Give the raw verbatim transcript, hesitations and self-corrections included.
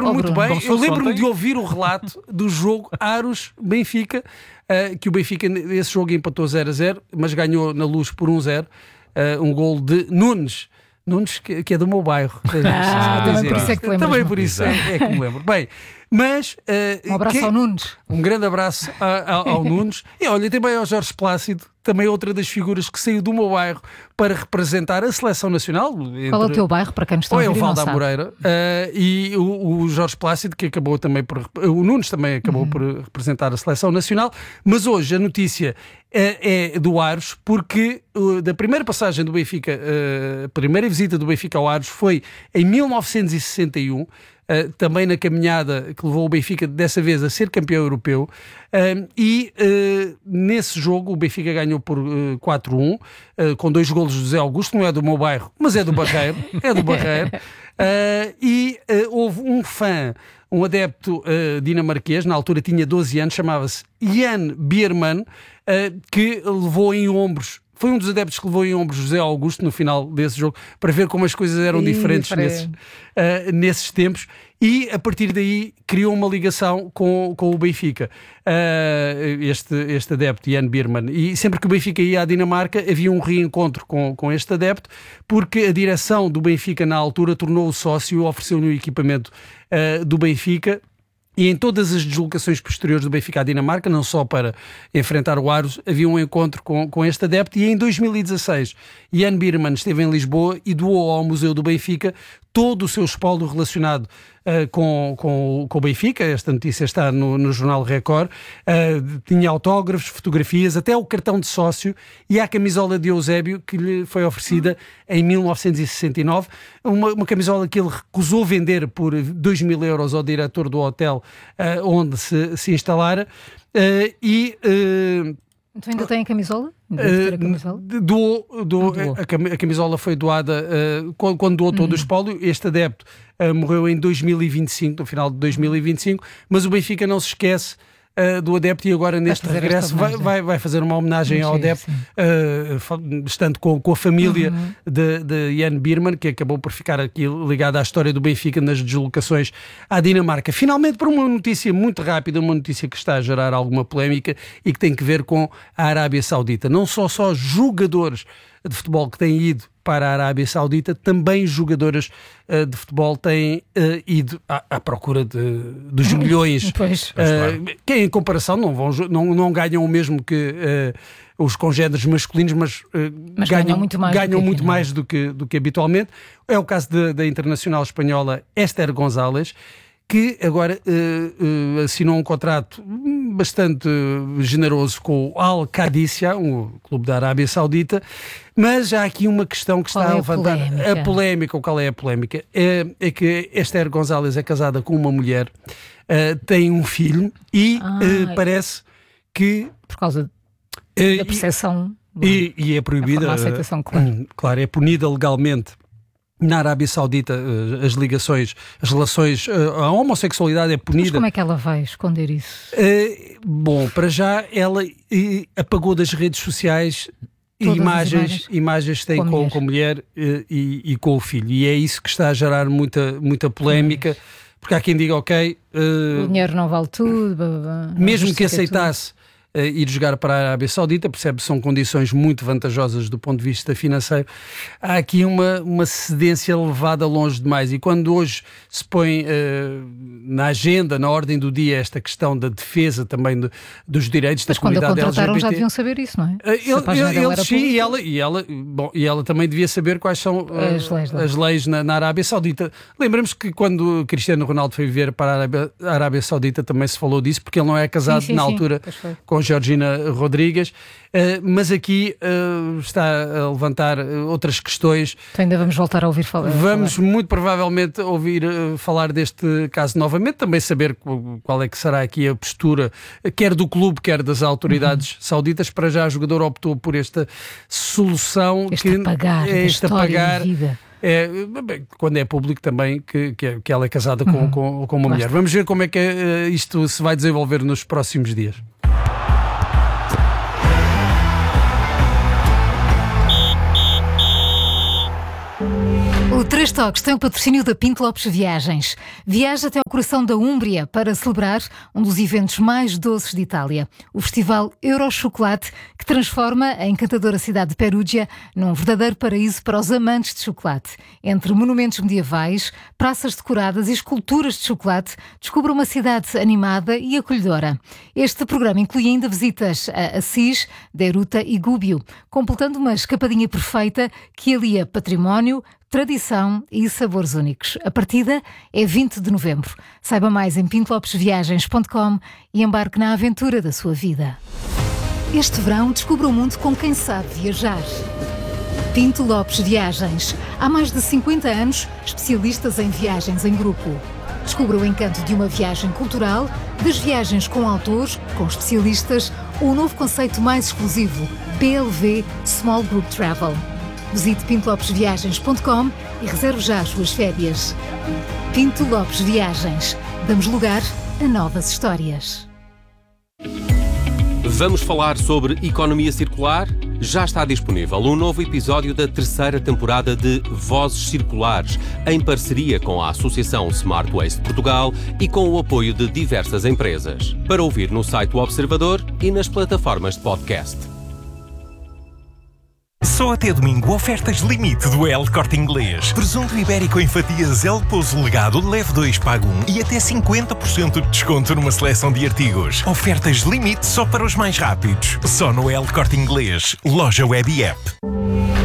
lembro oh, muito Bruno. bem, eu lembro-me de ouvir o relato do jogo Aros-Benfica, uh, que o Benfica, esse jogo empatou zero a zero, mas ganhou na Luz por um zero, uh, um gol de Nunes. Nunes, que, que é do meu bairro. Ah, também por isso é que te lembras. Também por isso é, é que me lembro. Bem, mas... Uh, um abraço que, ao Nunes. Um grande abraço a, a, ao Nunes. E olha, também ao Jorge Plácido, também outra das figuras que saiu do meu bairro para representar a Seleção Nacional. Entre... Qual é o teu bairro, para quem nos está a ouvir? Ou é o Val da Moreira. Uh, e o, o Jorge Plácido, que acabou também por... O Nunes também acabou uhum. por representar a Seleção Nacional. Mas hoje a notícia é, é do Aros, porque uh, da primeira passagem do Benfica, uh, a primeira visita do Benfica ao Aros foi em mil novecentos e sessenta e um. Uh, também na caminhada que levou o Benfica dessa vez a ser campeão europeu, uh, e uh, nesse jogo o Benfica ganhou por uh, quatro a um, uh, com dois golos do José Augusto, não é do meu bairro, mas é do Barreiro, é do Barreiro, uh, e uh, houve um fã, um adepto uh, dinamarquês, na altura tinha doze anos, chamava-se Jan Bierman, uh, que levou em ombros. Foi um dos adeptos que levou em ombros José Augusto no final desse jogo, para ver como as coisas eram Sim, diferentes nesses, uh, nesses tempos, e a partir daí criou uma ligação com, com o Benfica, uh, este, este adepto, Jan Bierman. E sempre que o Benfica ia à Dinamarca havia um reencontro com, com este adepto, porque a direção do Benfica na altura tornou-o sócio e ofereceu-lhe o equipamento uh, do Benfica. E em todas as deslocações posteriores do Benfica à Dinamarca, não só para enfrentar o Aros, havia um encontro com, com este adepto. E em dois mil e dezasseis, Jan Bierman esteve em Lisboa e doou ao Museu do Benfica todo o seu espólio relacionado uh, com, com, com o Benfica. Esta notícia está no, no jornal Record. Uh, tinha autógrafos, fotografias, até o cartão de sócio e a camisola de Eusébio, que lhe foi oferecida em mil novecentos e sessenta e nove. Uma, uma camisola que ele recusou vender por dois mil euros ao diretor do hotel uh, onde se, se instalara. Uh, e... Uh, Então ainda tem a camisola? Uh, a camisola? Do, do, ah, a, a camisola foi doada uh, quando, quando doou todo uhum. o espólio. Este adepto uh, morreu em dois mil e vinte e cinco, no final de dois mil e vinte e cinco, mas o Benfica não se esquece Uh, do adepto, e agora neste regresso vai, vai, vai fazer uma homenagem ao adepto, uh, estando com, com a família uhum. de, de Jan Bierman, que acabou por ficar aqui ligada à história do Benfica nas deslocações à Dinamarca. Finalmente, por uma notícia muito rápida, uma notícia que está a gerar alguma polémica e que tem que ver com a Arábia Saudita. Não só só jogadores de futebol que têm ido para a Arábia Saudita, também jogadoras uh, de futebol têm uh, ido à, à procura de, dos milhões, pois, uh, claro. Que em comparação não, vão, não, não ganham o mesmo que uh, os congéneres masculinos, mas, uh, mas ganham, ganham muito mais, ganham do, que muito aqui, mais do, que, do que habitualmente. É o caso de, da internacional espanhola Esther González, que agora uh, uh, assinou um contrato bastante generoso com o Al-Qadisiyah, um clube da Arábia Saudita, mas há aqui uma questão que está qual é a levantar. A polémica? A polémica, qual é a polémica? É, é que Esther González é casada com uma mulher, uh, tem um filho e uh, parece que... Por causa uh, da percepção... E, e é proibida... A aceitação, claro. Claro, é punida legalmente. Na Arábia Saudita, as ligações, as relações, a homossexualidade é punida. Mas como é que ela vai esconder isso? Uh, bom, para já ela uh, apagou das redes sociais Todas imagens, imagens, imagens que tem com, com, a mulher, com a mulher uh, e, e com o filho. E é isso que está a gerar muita, muita polémica, pois. Porque há quem diga, ok... Uh, o dinheiro não vale tudo. Blá, blá, mesmo que aceitasse Uh, ir jogar para a Arábia Saudita, percebe que são condições muito vantajosas do ponto de vista financeiro, há aqui uma, uma cedência levada longe demais, e quando hoje se põe uh, na agenda, na ordem do dia, esta questão da defesa também de, dos direitos Mas da comunidade L G B T... Mas quando a contrataram já deviam saber isso, não é? Uh, ele, ele, ele, sim, e ela, e, ela, bom, e ela também devia saber quais são uh, as leis, as leis na, na Arábia Saudita. Lembramos que quando Cristiano Ronaldo foi viver para a Arábia, a Arábia Saudita também se falou disso, porque ele não é casado sim, sim, na sim, altura com Georgina Rodrigues, uh, mas aqui uh, está a levantar uh, outras questões. Então ainda vamos voltar a ouvir falar. Vamos falar. muito provavelmente ouvir uh, falar deste caso novamente, também saber qual é que será aqui a postura, quer do clube, quer das autoridades uhum. sauditas. Para já, o jogador optou por esta solução. Este que apagar, é este apagar. Da vida. É, bem, quando é público também que, que, que ela é casada com, uhum. com, com uma mulher. Vamos ver como é que uh, isto se vai desenvolver nos próximos dias. O três Os toques têm o patrocínio da Pinto Lopes Viagens. Viaja até ao coração da Úmbria para celebrar um dos eventos mais doces de Itália, o Festival Eurochocolate, que transforma a encantadora cidade de Perugia num verdadeiro paraíso para os amantes de chocolate. Entre monumentos medievais, praças decoradas e esculturas de chocolate, descubra uma cidade animada e acolhedora. Este programa inclui ainda visitas a Assis, Deruta e Gubbio, completando uma escapadinha perfeita que alia património, tradição e sabores únicos. A partida é vinte de novembro. Saiba mais em pinto lopes viagens ponto com e embarque na aventura da sua vida. Este verão, descubra o mundo com quem sabe viajar. Pinto Lopes Viagens. Há mais de cinquenta anos, especialistas em viagens em grupo. Descubra o encanto de uma viagem cultural, das viagens com autores, com especialistas, ou o novo conceito mais exclusivo, P L V Small Group Travel. Visite pinto lopes viagens ponto com e reserve já as suas férias. Pinto Lopes Viagens. Damos lugar a novas histórias. Vamos falar sobre economia circular? Já está disponível um novo episódio da terceira temporada de Vozes Circulares, em parceria com a Associação Smart Waste Portugal e com o apoio de diversas empresas. Para ouvir no site do Observador e nas plataformas de podcast. Só até domingo, ofertas limite do El Corte Inglês. Presunto ibérico em fatias El Pouso Legado, leve dois, pague um e até cinquenta por cento de desconto numa seleção de artigos. Ofertas limite só para os mais rápidos. Só no El Corte Inglês. Loja Web e App.